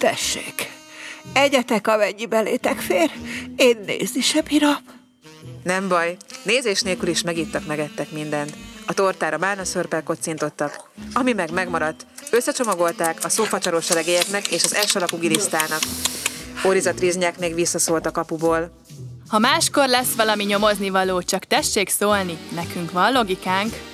Tessék, egyetek, amennyi belétek fér, én nézni sem bírom. Nem baj, nézés nélkül is megettek mindent. A tortára bálnaszörppel kocintottak, ami megmaradt, összecsomagolták a szófacsaros seregélyeknek és az S-alakú gilisztának. Oriza Triznyák még visszaszólt a kapuból. Ha máskor lesz valami nyomoznivaló, csak tessék szólni, nekünk van logikánk.